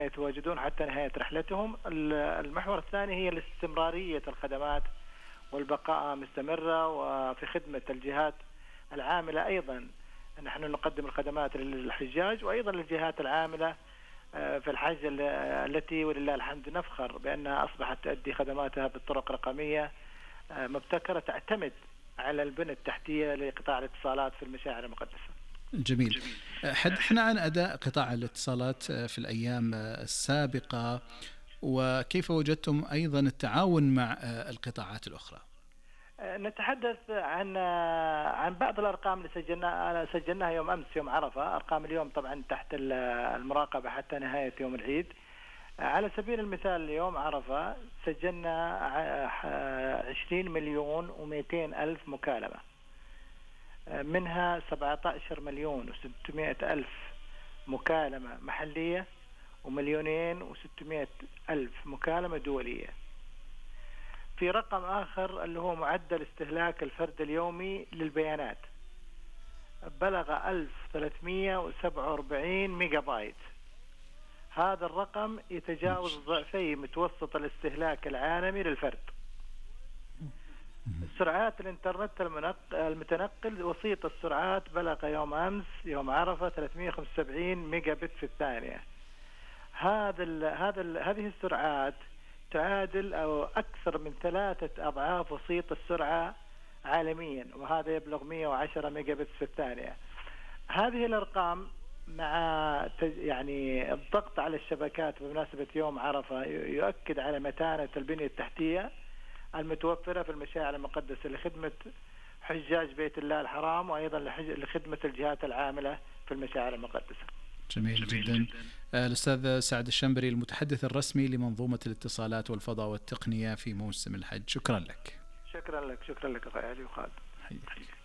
يتواجدون حتى نهاية رحلتهم. المحور الثاني هي الاستمرارية الخدمات والبقاء مستمرة وفي خدمة الجهات العاملة. أيضا نحن نقدم الخدمات للحجاج وأيضا للجهات العاملة في الحج التي ولله الحمد نفخر بأنها أصبحت تؤدي خدماتها بالطرق رقمية مبتكرة تعتمد على البنى التحتية لقطاع الاتصالات في المشاعر المقدسة. جميل. حدثنا عن أداء قطاع الاتصالات في الأيام السابقة، وكيف وجدتم أيضا التعاون مع القطاعات الأخرى؟ نتحدث عن بعض الأرقام اللي سجلناها يوم أمس يوم عرفة. أرقام اليوم طبعا تحت المراقبة حتى نهاية يوم العيد. على سبيل المثال اليوم عرفة سجلنا 20,200,000 مكالمة، منها 17,600,000 مكالمة محلية و2,600,000 مكالمة دولية. في رقم آخر اللي هو معدل استهلاك الفرد اليومي للبيانات بلغ 1347 ميجا بايت. هذا الرقم يتجاوز ضعفي متوسط الاستهلاك العالمي للفرد. سرعات الانترنت المتنقل وسيط السرعات بلغ يوم أمس يوم عرفة 375 ميجا بت في الثانية. هذه السرعات تعادل أو أكثر من 3 أضعاف وسيط السرعة عالميا، وهذا يبلغ 110 ميجا بت في الثانية. هذه الأرقام مع يعني الضغط على الشبكات بمناسبة يوم عرفة يؤكد على متانة البنية التحتية المتوفرة في المشاعر المقدسة لخدمة حجاج بيت الله الحرام وأيضا لخدمة الجهات العاملة في المشاعر المقدسة. جميل جدا. الأستاذ سعد الشنبري، المتحدث الرسمي لمنظومة الاتصالات والفضاء والتقنية في موسم الحج، شكرا لك. شكرا لك أخي علي وخالد.